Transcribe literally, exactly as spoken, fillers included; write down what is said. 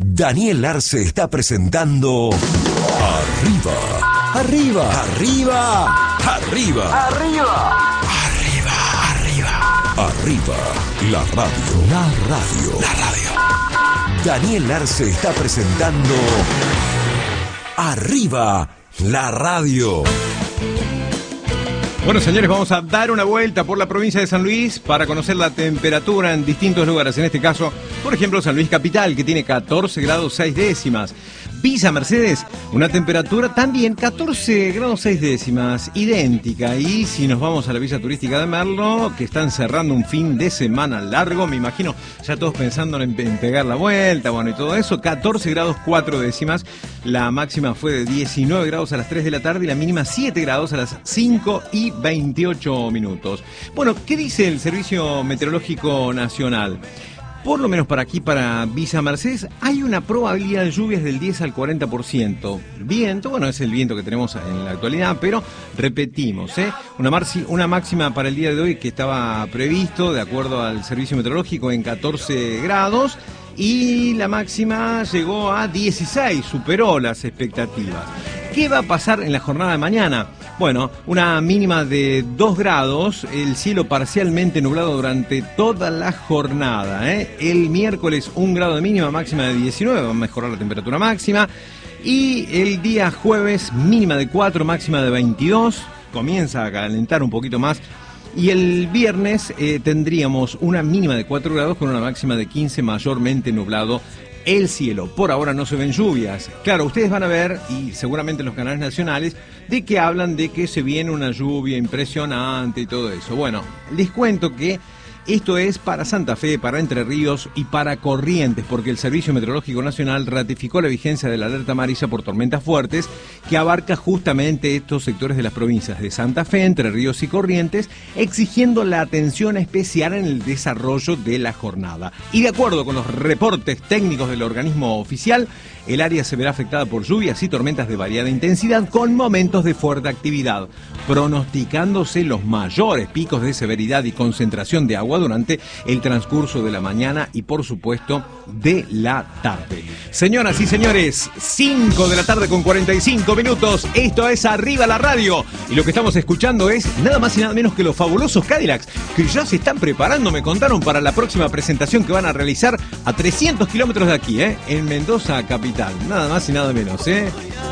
Daniel Arce está presentando Arriba, Arriba, Arriba, Arriba, Arriba, Arriba, Arriba, Arriba, la radio, la radio, la radio. Daniel Arce está presentando Arriba, la radio. Bueno, señores, vamos a dar una vuelta por la provincia de San Luis para conocer la temperatura en distintos lugares. En este caso, por ejemplo, San Luis Capital, que tiene catorce grados seis décimas. Villa Mercedes, una temperatura también catorce grados seis décimas, idéntica. Y si nos vamos a la Villa Turística de Merlo, que están cerrando un fin de semana largo, me imagino ya todos pensando en, en pegar la vuelta, bueno, y todo eso, catorce grados cuatro décimas. La máxima fue de diecinueve grados a las tres de la tarde y la mínima siete grados a las cinco y veintiocho minutos. Bueno, ¿qué dice el Servicio Meteorológico Nacional? Por lo menos para aquí, para Villa Mercedes, hay una probabilidad de lluvias del diez al cuarenta por ciento. Viento, bueno, es el viento que tenemos en la actualidad, pero repetimos, ¿eh? Una, marci, una máxima para el día de hoy que estaba previsto, de acuerdo al Servicio Meteorológico, en catorce grados, y la máxima llegó a dieciséis, superó las expectativas. ¿Qué va a pasar en la jornada de mañana? Bueno, una mínima de dos grados, el cielo parcialmente nublado durante toda la jornada, ¿eh? El miércoles un grado de mínima, máxima de diecinueve, va a mejorar la temperatura máxima. Y el día jueves mínima de cuatro, máxima de veintidós, comienza a calentar un poquito más. Y el viernes eh, tendríamos una mínima de cuatro grados con una máxima de quince, mayormente nublado el cielo. Por ahora no se ven lluvias. Claro, ustedes van a ver, y seguramente en los canales nacionales, de que hablan de que se viene una lluvia impresionante y todo eso. Bueno, les cuento que esto es para Santa Fe, para Entre Ríos y para Corrientes, porque el Servicio Meteorológico Nacional ratificó la vigencia de la alerta amarilla por tormentas fuertes, que abarca justamente estos sectores de las provincias de Santa Fe, Entre Ríos y Corrientes, exigiendo la atención especial en el desarrollo de la jornada. Y de acuerdo con los reportes técnicos del organismo oficial, el área se verá afectada por lluvias y tormentas de variada intensidad con momentos de fuerte actividad, pronosticándose los mayores picos de severidad y concentración de agua durante el transcurso de la mañana y, por supuesto, de la tarde. Señoras y señores, cinco de la tarde con cuarenta y cinco minutos, esto es Arriba la Radio, y lo que estamos escuchando es nada más y nada menos que los fabulosos Cadillacs, que ya se están preparando, me contaron, para la próxima presentación que van a realizar a trescientos kilómetros de aquí, ¿eh? En Mendoza capital, nada más y nada menos, ¿eh?